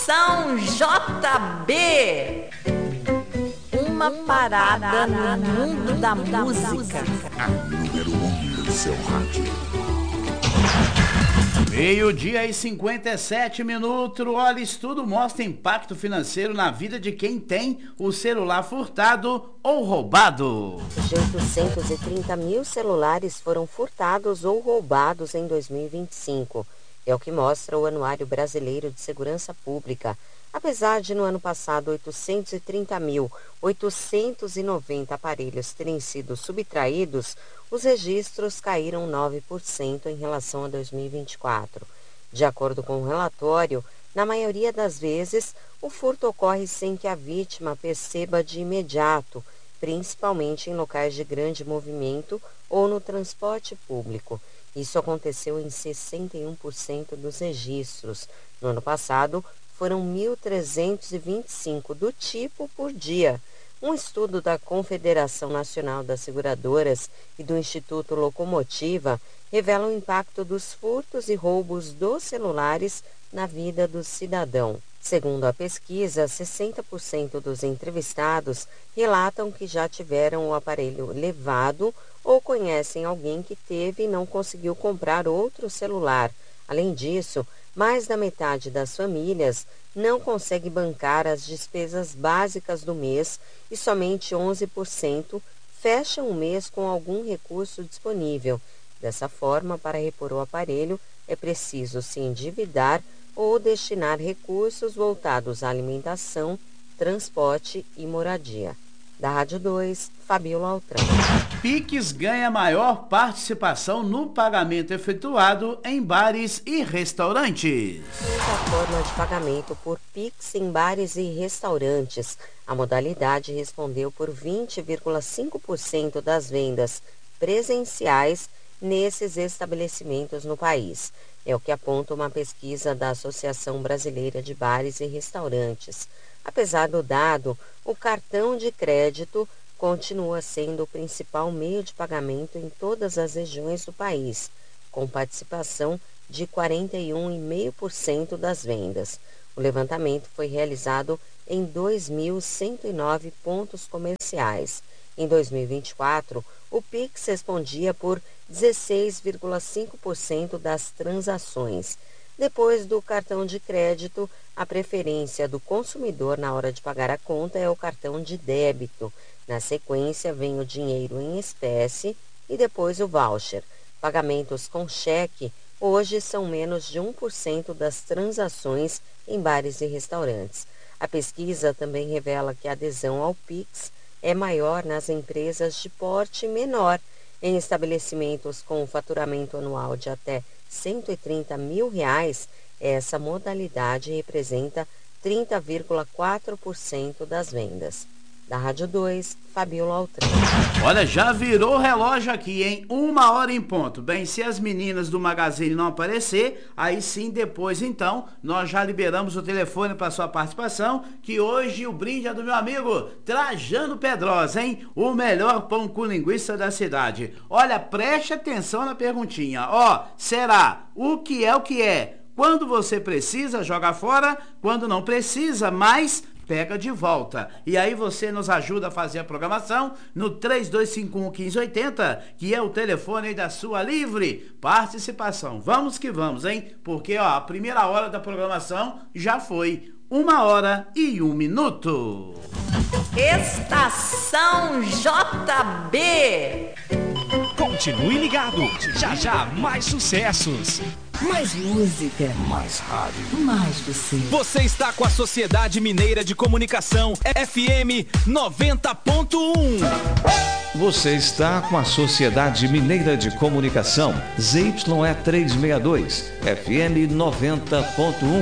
Estação JB. Uma parada no mundo da música. A número 1 do seu rádio. 12:57. Olha, estudo mostra impacto financeiro na vida de quem tem o celular furtado ou roubado. De 830 mil celulares foram furtados ou roubados em 2025. É o que mostra o Anuário Brasileiro de Segurança Pública. Apesar de no ano passado 830.890 aparelhos terem sido subtraídos, os registros caíram 9% em relação a 2024. De acordo com o relatório, na maioria das vezes, o furto ocorre sem que a vítima perceba de imediato, principalmente em locais de grande movimento ou no transporte público. Isso aconteceu em 61% dos registros. No ano passado, foram 1.325 do tipo por dia. Um estudo da Confederação Nacional das Seguradoras e do Instituto Locomotiva revela o impacto dos furtos e roubos dos celulares na vida do cidadão. Segundo a pesquisa, 60% dos entrevistados relatam que já tiveram o aparelho levado ou conhecem alguém que teve e não conseguiu comprar outro celular. Além disso, mais da metade das famílias não consegue bancar as despesas básicas do mês e somente 11% fecham o mês com algum recurso disponível. Dessa forma, para repor o aparelho, é preciso se endividar ou destinar recursos voltados à alimentação, transporte e moradia. Da Rádio 2, Fabiola Altran. Pix ganha maior participação no pagamento efetuado em bares e restaurantes. A forma de pagamento por Pix em bares e restaurantes. A modalidade respondeu por 20,5% das vendas presenciais nesses estabelecimentos no país. É o que aponta uma pesquisa da Associação Brasileira de Bares e Restaurantes. Apesar do dado, o cartão de crédito continua sendo o principal meio de pagamento em todas as regiões do país, com participação de 41,5% das vendas. O levantamento foi realizado em 2.109 pontos comerciais. Em 2024, o Pix respondia por 16,5% das transações. Depois do cartão de crédito, a preferência do consumidor na hora de pagar a conta é o cartão de débito. Na sequência, vem o dinheiro em espécie e depois o voucher. Pagamentos com cheque hoje são menos de 1% das transações em bares e restaurantes. A pesquisa também revela que a adesão ao Pix é maior nas empresas de porte menor. Em estabelecimentos com faturamento anual de até R$130 mil, essa modalidade representa 30,4% das vendas. Da Rádio 2, Fabiola Altran. Olha, já virou relógio aqui, hein? 1h em ponto. Bem, se as meninas do Magazine não aparecer, aí sim, depois então, nós já liberamos o telefone para sua participação, que hoje o brinde é do meu amigo Trajano Pedrosa, hein? O melhor pão com linguiça da cidade. Olha, preste atenção na perguntinha. Ó, será o que é o que é? Quando você precisa, joga fora. Quando não precisa, mas pega de volta. E aí você nos ajuda a fazer a programação no 3251-1580, que é o telefone da sua livre participação. Vamos que vamos, hein? Porque ó, a primeira hora da programação já foi 1h01. Estação JB. Continue ligado. Já já mais sucessos. Mais música. Mais rádio. Mais você. Você está com a Sociedade Mineira de Comunicação FM 90.1. Você está com a Sociedade Mineira de Comunicação ZYE 362 FM 90.1.